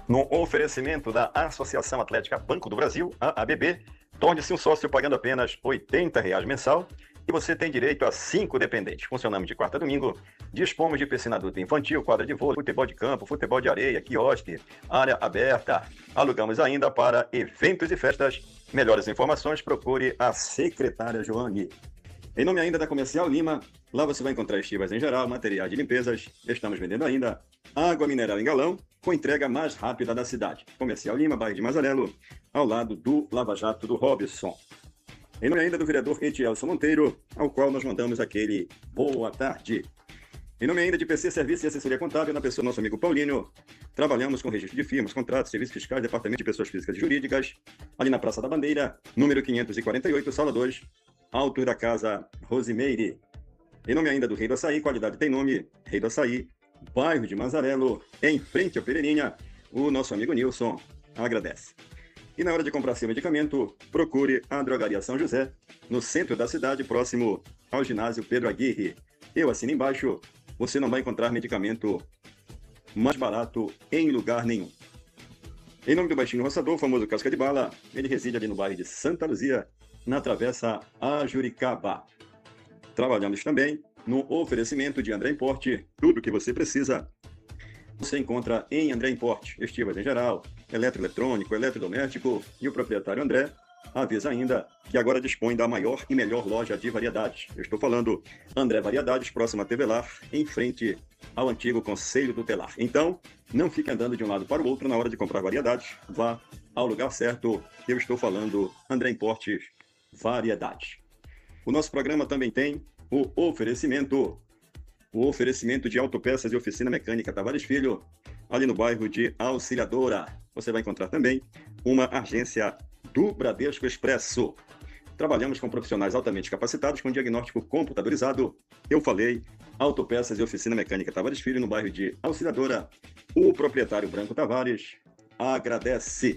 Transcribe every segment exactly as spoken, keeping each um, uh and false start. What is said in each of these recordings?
No oferecimento da Associação Atlética Banco do Brasil, a ABB, torne-se um sócio pagando apenas oitenta reais mensal e você tem direito a cinco dependentes. Funcionamos de quarta a domingo, dispomos de piscina adulta e infantil, quadra de vôlei, futebol de campo, futebol de areia, quiosque, área aberta. Alugamos ainda para eventos e festas. Melhores informações, procure a secretária Joane. Em nome ainda da Comercial Lima, lá você vai encontrar estivas em geral, materiais de limpezas. Estamos vendendo ainda água mineral em galão, com entrega mais rápida da cidade. Comercial Lima, bairro de Mazarelo, ao lado do Lava Jato do Robson. Em nome ainda do vereador Etielson Monteiro, ao qual nós mandamos aquele boa tarde. Em nome ainda de P C Serviço e Assessoria Contábil, na pessoa do nosso amigo Paulinho, trabalhamos com registro de firmas, contratos, serviços fiscais, departamento de pessoas físicas e jurídicas, ali na Praça da Bandeira, número quinhentos e quarenta e oito, sala dois, alto da Casa Rosimeire. Em nome ainda do Rei do Açaí, qualidade tem nome, Rei do Açaí, bairro de Mazarelo, em frente ao Pereirinha, o nosso amigo Nilson agradece. E na hora de comprar seu medicamento, procure a Drogaria São José, no centro da cidade, próximo ao ginásio Pedro Aguirre. Eu assino embaixo, você não vai encontrar medicamento mais barato em lugar nenhum. Em nome do Baixinho Roçador, o famoso Casca de Bala, ele reside ali no bairro de Santa Luzia, na Travessa Ajuricaba. Trabalhamos também no oferecimento de André Importe, tudo o que você precisa você encontra em André Importe, estivas em geral, eletroeletrônico, eletrodoméstico, e o proprietário André avisa ainda que agora dispõe da maior e melhor loja de variedades. Eu estou falando André Variedades, próximo a Tevelar, em frente ao antigo Conselho Tutelar. Então, não fique andando de um lado para o outro na hora de comprar variedades, vá ao lugar certo. Eu estou falando André Importes Variedades. O nosso programa também tem o oferecimento o oferecimento de autopeças e oficina mecânica Tavares Filho, ali no bairro de Auxiliadora. Você vai encontrar também uma agência do Bradesco Expresso. Trabalhamos com profissionais altamente capacitados com diagnóstico computadorizado. Eu falei, autopeças e oficina mecânica Tavares Filho, no bairro de Auxiliadora. O proprietário Branco Tavares agradece.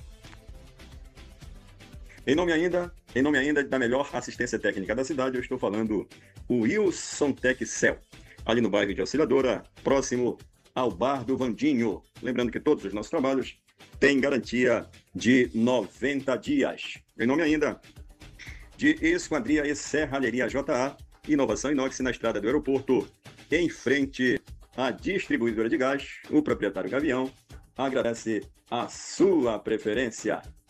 Em nome ainda, em nome ainda da melhor assistência técnica da cidade, eu estou falando o Wilson Tecel, ali no bairro de Auxiliadora, próximo ao Bar do Vandinho. Lembrando que todos os nossos trabalhos têm garantia de noventa dias. Em nome ainda de Esquadria e Serralheria J A, inovação inox na estrada do aeroporto, em frente à distribuidora de gás, o proprietário Gavião agradece a sua preferência.